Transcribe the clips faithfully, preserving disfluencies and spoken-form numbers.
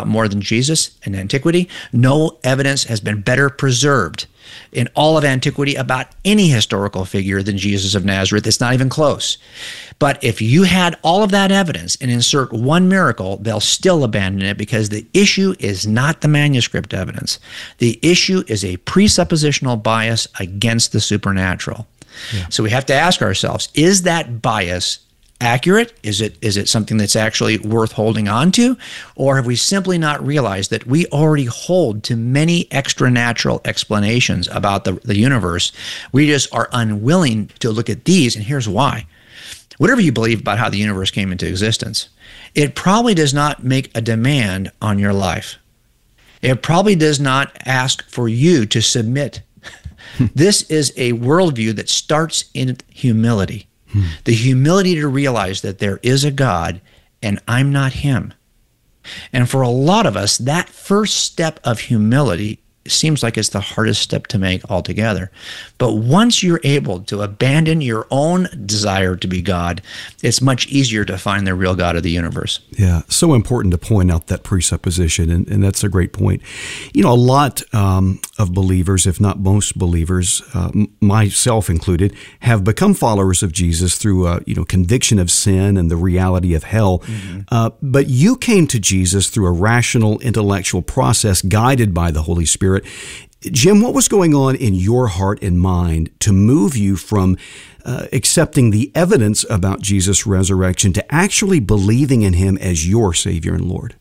more than Jesus in antiquity. No evidence has been better preserved in all of antiquity about any historical figure than Jesus of Nazareth. It's not even close. But if you had all of that evidence and insert one miracle, they'll still abandon it because the issue is not the manuscript evidence. The issue is a presuppositional bias against the supernatural. Yeah. So we have to ask ourselves, is that bias accurate? Is it is it something that's actually worth holding on to? Or have we simply not realized that we already hold to many extra-natural explanations about the, the universe? We just are unwilling to look at these, and here's why. Whatever you believe about how the universe came into existence, it probably does not make a demand on your life. It probably does not ask for you to submit. This is a worldview that starts in humility. Hmm. The humility to realize that there is a God and I'm not him. And for a lot of us, that first step of humility seems like it's the hardest step to make altogether. But once you're able to abandon your own desire to be God, it's much easier to find the real God of the universe. Yeah, so important to point out that presupposition, and, and that's a great point. You know, a lot um, of believers, if not most believers, uh, myself included, have become followers of Jesus through, uh, you know, conviction of sin and the reality of hell. Mm-hmm. Uh, but you came to Jesus through a rational, intellectual process guided by the Holy Spirit. Jim, what was going on in your heart and mind to move you from uh, accepting the evidence about Jesus' resurrection to actually believing in him as your Savior and Lord?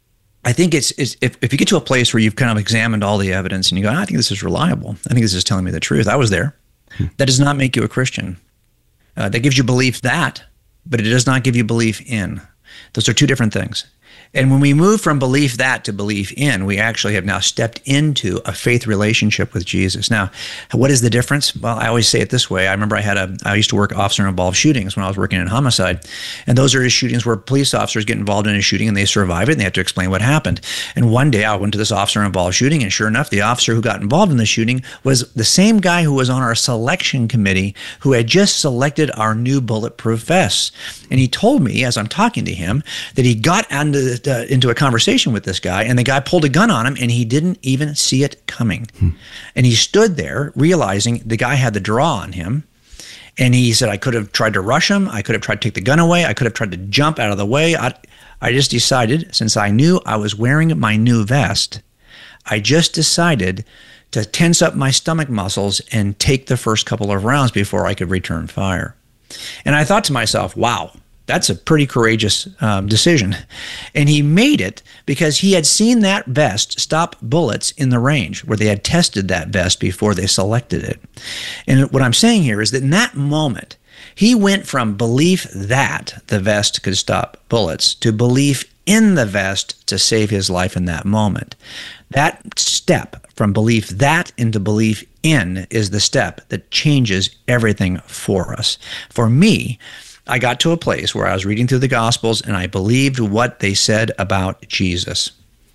I think it's, it's if, if you get to a place where you've kind of examined all the evidence and you go, I think this is reliable. I think this is telling me the truth. I was there. Hmm. That does not make you a Christian. Uh, that gives you belief that, but it does not give you belief in. Those are two different things. And when we move from belief that to belief in, we actually have now stepped into a faith relationship with Jesus. Now, what is the difference? Well, I always say it this way. I remember I had a, I used to work officer-involved shootings when I was working in homicide. And those are shootings where police officers get involved in a shooting and they survive it and they have to explain what happened. And one day I went to this officer-involved shooting, and sure enough, the officer who got involved in the shooting was the same guy who was on our selection committee who had just selected our new bulletproof vests. And he told me, as I'm talking to him, that he got into Uh, into a conversation with this guy, and the guy pulled a gun on him, and he didn't even see it coming. Hmm. And he stood there realizing the guy had the draw on him, and he said, I could have tried to rush him. I could have tried to take the gun away. I could have tried to jump out of the way. I, I just decided, since I knew I was wearing my new vest, I just decided to tense up my stomach muscles and take the first couple of rounds before I could return fire. And I thought to myself, wow, that's a pretty courageous um, decision. And he made it because he had seen that vest stop bullets in the range where they had tested that vest before they selected it. And what I'm saying here is that in that moment, he went from belief that the vest could stop bullets to belief in the vest to save his life in that moment. That step from belief that into belief in is the step that changes everything for us. For me, I got to a place where I was reading through the Gospels and I believed what they said about Jesus.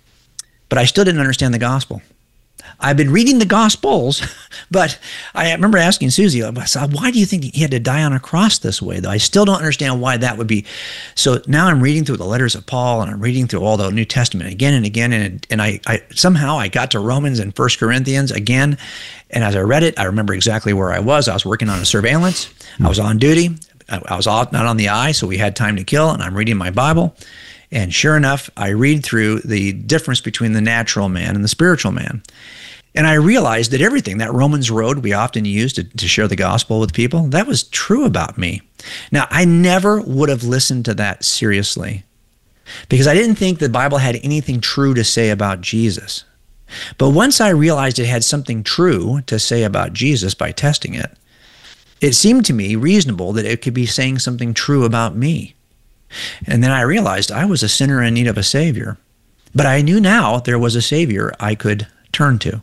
But I still didn't understand the Gospel. I've been reading the Gospels, but I remember asking Susie, why do you think he had to die on a cross this way? Though I still don't understand why that would be. So now I'm reading through the letters of Paul, and I'm reading through all the New Testament again and again, and and I, I somehow I got to Romans and First Corinthians again, and as I read it, I remember exactly where I was. I was working on a surveillance. I was on duty. I was not on the eye, so we had time to kill, and I'm reading my Bible. And sure enough, I read through the difference between the natural man and the spiritual man. And I realized that everything, that Romans road we often use to, to share the gospel with people, that was true about me. Now, I never would have listened to that seriously because I didn't think the Bible had anything true to say about Jesus. But once I realized it had something true to say about Jesus by testing it, it seemed to me reasonable that it could be saying something true about me. And then I realized I was a sinner in need of a Savior. But I knew now there was a Savior I could turn to.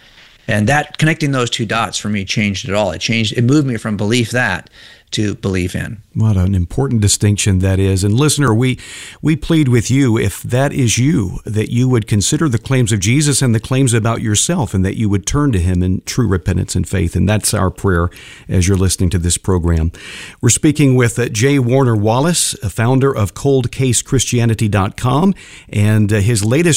And that, connecting those two dots for me changed it all. It changed, it moved me from belief that to believe in. What an important distinction that is. And listener, we we plead with you, if that is you, that you would consider the claims of Jesus and the claims about yourself, and that you would turn to him in true repentance and faith. And that's our prayer as you're listening to this program. We're speaking with uh, J. Warner Wallace, a founder of cold case christianity dot com, and uh, his latest